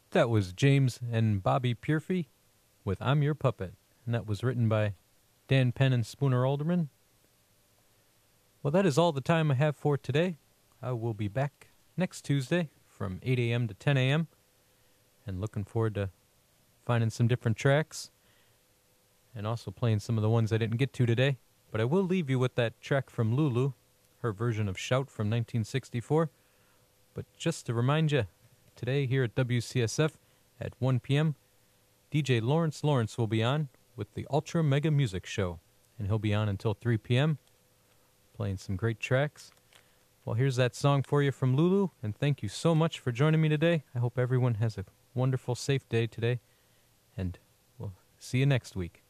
That was James and Bobby Purfey with I'm Your Puppet, and that was written by Dan Penn and Spooner Alderman. Well, that is all the time I have for today. I will be back next Tuesday from 8 a.m. to 10 a.m. and looking forward to finding some different tracks and also playing some of the ones I didn't get to today. But I will leave you with that track from Lulu, her version of Shout from 1964. But just to remind you, today here at WCSF at 1 p.m., DJ Lawrence Lawrence will be on with the Ultra Mega Music Show, and he'll be on until 3 p.m., playing some great tracks. Well, here's that song for you from Lulu, and thank you so much for joining me today. I hope everyone has a wonderful, safe day today, and we'll see you next week.